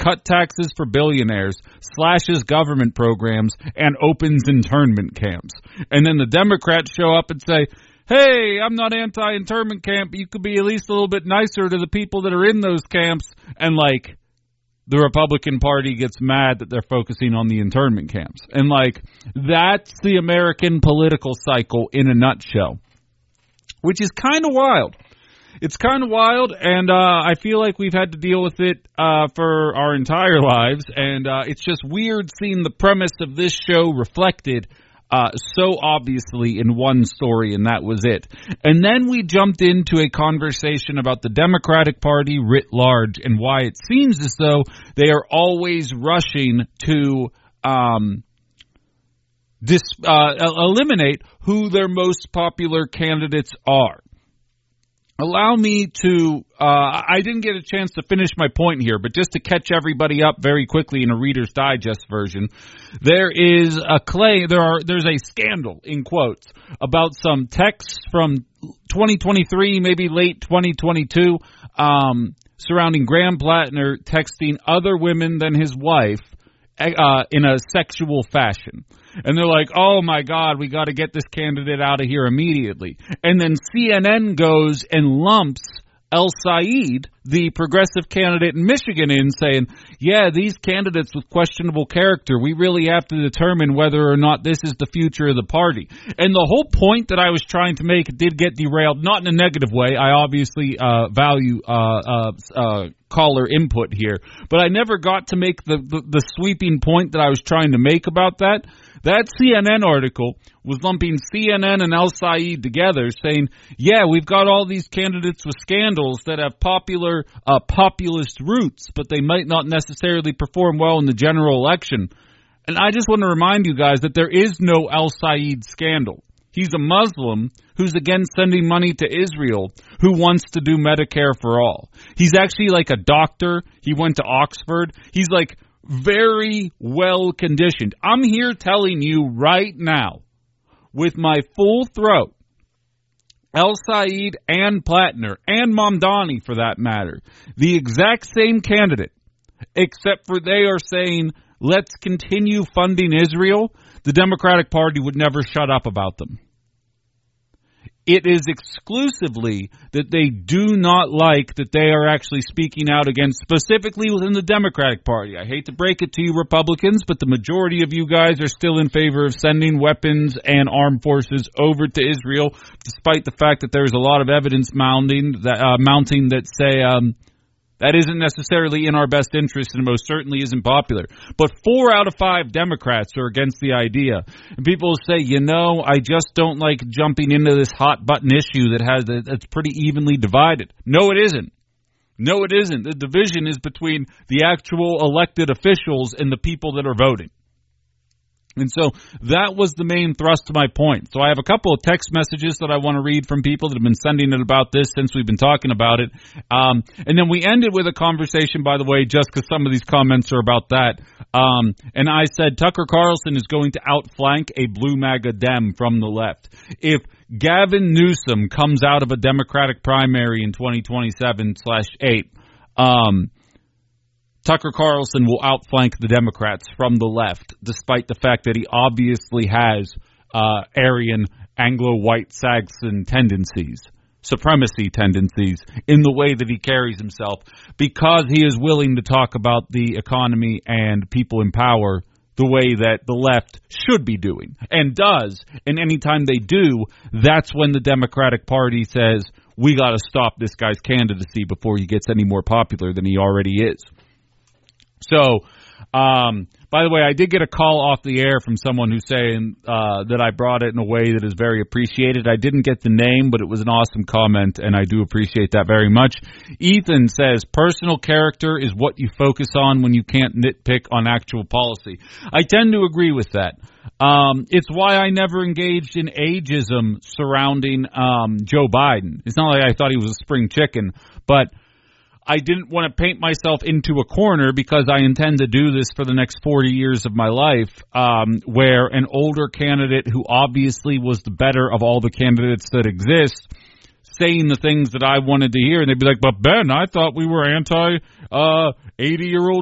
cut taxes for billionaires, slashes government programs, and opens internment camps. And then the Democrats show up and say, hey, I'm not anti-internment camp, but you could be at least a little bit nicer to the people that are in those camps. And, like, the Republican Party gets mad that they're focusing on the internment camps. And, like, that's the American political cycle in a nutshell, which is kind of wild. It's kind of wild, and I feel like we've had to deal with it for our entire lives, and it's just weird seeing the premise of this show reflected so obviously in one story, and that was it. And then we jumped into a conversation about the Democratic Party writ large and why it seems as though they are always rushing to eliminate who their most popular candidates are. Allow me to, I didn't get a chance to finish my point here, but just to catch everybody up very quickly in a Reader's Digest version, there is a claim, there's a scandal, in quotes, about some texts from 2023, maybe late 2022, surrounding Graham Plattner texting other women than his wife in a sexual fashion. And they're like, oh, my God, we got to get this candidate out of here immediately. And then CNN goes and lumps El Said, the progressive candidate in Michigan, in saying, yeah, these candidates with questionable character, we really have to determine whether or not this is the future of the party. And the whole point that I was trying to make did get derailed, not in a negative way. I obviously value caller input here, but I never got to make the sweeping point that I was trying to make about that. That CNN article was lumping CNN and El Said together, saying, yeah, we've got all these candidates with scandals that have popular populist roots, but they might not necessarily perform well in the general election. And I just want to remind you guys that there is no El Said scandal. He's a Muslim who's against sending money to Israel, who wants to do Medicare for all. He's actually like a doctor. He went to Oxford. He's like very well conditioned. I'm here telling you right now, with my full throat, El Said and Plattner, and Mamdani for that matter, the exact same candidate, except for they are saying, let's continue funding Israel, the Democratic Party would never shut up about them. It is exclusively that they do not like that they are actually speaking out against, specifically within the Democratic Party. I hate to break it to you Republicans, but the majority of you guys are still in favor of sending weapons and armed forces over to Israel, despite the fact that there's a lot of evidence mounting that say that isn't necessarily in our best interest and most certainly isn't popular. But 4 out of 5 Democrats are against the idea. And people say, I just don't like jumping into this hot button issue that's pretty evenly divided. No, it isn't. No, it isn't. The division is between the actual elected officials and the people that are voting. And so that was the main thrust of my point. So I have a couple of text messages that I want to read from people that have been sending it about this since we've been talking about it. And then we ended with a conversation, by the way, just because some of these comments are about that. And I said Tucker Carlson is going to outflank a blue MAGA Dem from the left. If Gavin Newsom comes out of a Democratic primary in 2027/8, Tucker Carlson will outflank the Democrats from the left, despite the fact that he obviously has Aryan, Anglo-white Saxon tendencies, supremacy tendencies, in the way that he carries himself, because he is willing to talk about the economy and people in power the way that the left should be doing, and does. And anytime they do, that's when the Democratic Party says, we got to stop this guy's candidacy before he gets any more popular than he already is. So, by the way, I did get a call off the air from someone who's saying that I brought it in a way that is very appreciated. I didn't get the name, but it was an awesome comment, and I do appreciate that very much. Ethan says, personal character is what you focus on when you can't nitpick on actual policy. I tend to agree with that. It's why I never engaged in ageism surrounding Joe Biden. It's not like I thought he was a spring chicken, but I didn't want to paint myself into a corner because I intend to do this for the next 40 years of my life, where an older candidate who obviously was the better of all the candidates that exist saying the things that I wanted to hear, and they'd be like, but Ben, I thought we were anti 80-year-old